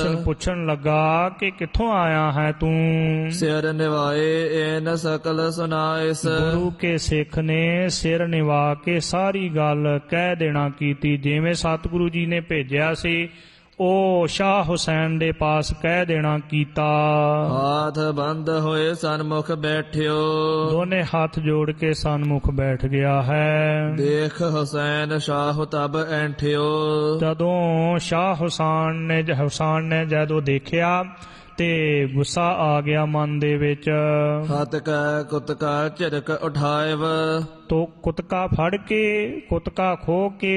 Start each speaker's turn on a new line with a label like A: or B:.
A: ਹੁਸਨ ਪੁੱਛਣ ਲੱਗਾ ਕਿ ਕਿੱਥੋਂ ਆਇਆ ਹੈ ਤੂੰ।
B: ਸਿਰ ਨਿਵਾਏ ਏਨ ਸਕਲ ਸੁਨਾਇਸ।
A: ਗੁਰੂ ਕੇ ਸਿੱਖ ਨੇ ਸਿਰ ਨਿਵਾ ਕੇ ਸਾਰੀ ਗੱਲ ਕਹਿ ਦੇਣਾ ਕੀਤੀ। ਜਿਵੇਂ ਸਤਿਗੁਰੂ ਜੀ ਨੇ ਭੇਜਿਆ ਸੀ ਉਹ ਸ਼ਾਹ ਹੁਸੈਨ ਦੇ ਪਾਸ ਕਹਿ ਦੇਣਾ ਕੀਤਾ।
B: ਹਾਥ ਬੰਦ ਹੋਏ ਸਨਮੁਖ ਬੈਠਿਓ।
A: ਦੋਨੇ ਹੱਥ ਜੋੜ ਕੇ ਸਨਮੁਖ ਬੈਠ ਗਿਆ ਹੈ।
B: ਦੇਖ ਹੁਸੈਨ ਸ਼ਾਹ ਤਬ ਐਂਠਿਓ।
A: ਜਦੋਂ ਸ਼ਾਹ ਹੁਸੈਨ ਨੇ ਜਦੋਂ ਦੇਖਿਆ ਤੇ ਗੁੱਸਾ ਆ ਗਿਆ ਮਨ ਦੇ ਵਿੱਚ।
B: ਹੱਥ ਕੈ ਕੁਤਕਾ ਝਿੜਕ ਉਠਾਇਵ।
A: ਤੋ ਕੁਤਕਾ ਫੜ ਕੇ ਕੁਤਕਾ ਖੋਹ ਕੇ